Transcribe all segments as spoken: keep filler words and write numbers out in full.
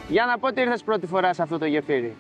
Για να πότε ήρθες πρώτη φορά σε αυτό το γεφύρι?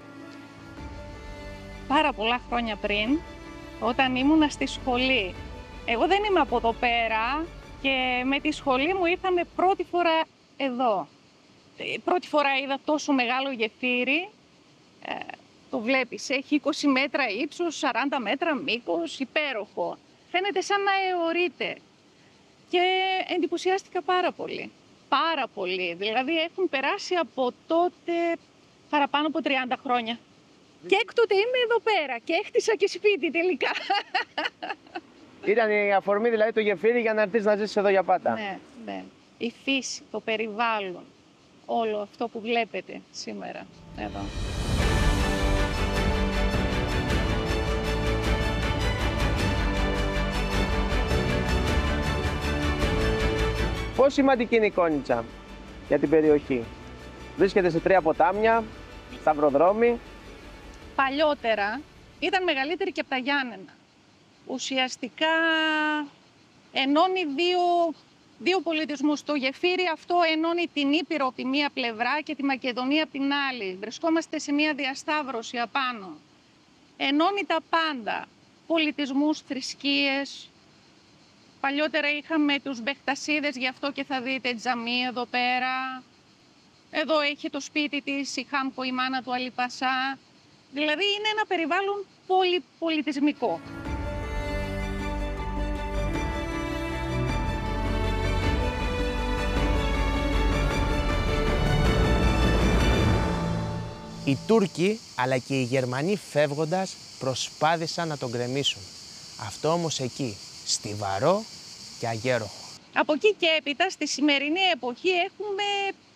Πάρα πολλά χρόνια πριν, όταν ήμουνα στη σχολή. Εγώ δεν είμαι από εδώ πέρα και με τη σχολή μου ήρθαμε πρώτη φορά εδώ. Πρώτη φορά είδα τόσο μεγάλο γεφύρι. Ε, το βλέπεις, έχει είκοσι μέτρα ύψος, σαράντα μέτρα μήκος, υπέροχο. Φαίνεται σαν να αιωρείται. Και εντυπωσιάστηκα πάρα πολύ. Πάρα πολύ. Δηλαδή έχουν περάσει από τότε παραπάνω από τριάντα χρόνια. Και έκτοτε είμαι εδώ πέρα και έχτισα και σπίτι τελικά. Ήταν η αφορμή δηλαδή το γεφύρι για να έρθεις να ζήσεις εδώ για πάντα. Ναι, ναι. Η φύση, το περιβάλλον, όλο αυτό που βλέπετε σήμερα εδώ. Πώς σημαντική είναι η Κόνιτσα για την περιοχή? Βρίσκεται σε τρία ποτάμια, σταυροδρόμοι. Παλιότερα ήταν μεγαλύτερη και από τα Γιάννενα. Ουσιαστικά ενώνει δύο, δύο πολιτισμούς. Το γεφύρι αυτό ενώνει την Ήπειρο από τη μία πλευρά και τη Μακεδονία από την άλλη. Βρισκόμαστε σε μία διασταύρωση απάνω. Ενώνει τα πάντα. Πολιτισμούς, θρησκείες. Παλιότερα είχαμε τους Μπεχτασίδες, γι' αυτό και θα δείτε τζαμί εδώ πέρα. Εδώ έχει το σπίτι της η Χάμκο, η μάνα του Αλή Πασά. Δηλαδή είναι ένα περιβάλλον πολυπολιτισμικό. Οι Τούρκοι αλλά και οι Γερμανοί φεύγοντας προσπάθησαν να τον γκρεμίσουν. Αυτό όμως εκεί, στιβαρό και αγέροχο. Από εκεί και έπειτα, στη σημερινή εποχή έχουμε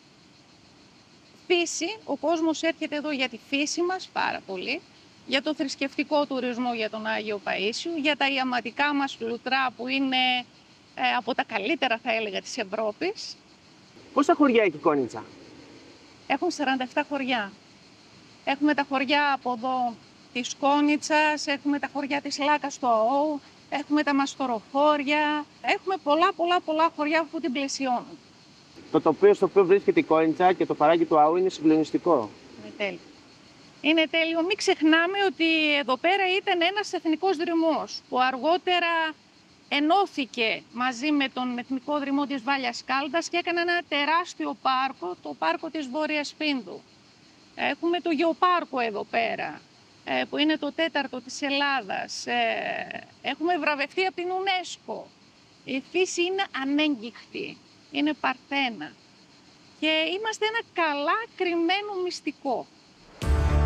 φύση. Ο κόσμος έρχεται εδώ για τη φύση μας πάρα πολύ, για το θρησκευτικό τουρισμό για τον Άγιο Παΐσιο, για τα ιαματικά μας λουτρά που είναι ε, από τα καλύτερα θα έλεγα της Ευρώπης. Πόσα χωριά έχει η Κόνιτσα? Έχουν σαράντα επτά χωριά. Έχουμε τα χωριά από εδώ της Κόνιτσας, έχουμε τα χωριά της Λάκας στο ΑΟ, έχουμε τα μαστοροχώρια, έχουμε πολλά πολλά πολλά χωριά που την πλαισιώνουν. Το τοπίο στο οποίο βρίσκεται η Κόνιτσα και το παράγκι του ΑΟ είναι συγκλονιστικό. Είναι τέλειο. Είναι τέλειο. Μην ξεχνάμε ότι εδώ πέρα ήταν ένας εθνικός δρυμός που αργότερα ενώθηκε μαζί με τον εθνικό δρυμό της Βάλιας Κάλτας και έκανε ένα τεράστιο πάρκο, το πάρκο της Βόρειας Πίνδου. Έχουμε το γεωπάρκο εδώ πέρα, που είναι το τέταρτο της Ελλάδας. Έχουμε βραβευτεί από την UNESCO. Η φύση είναι ανέγκυχτη, είναι παρθένα. Και είμαστε ένα καλά κρυμμένο μυστικό.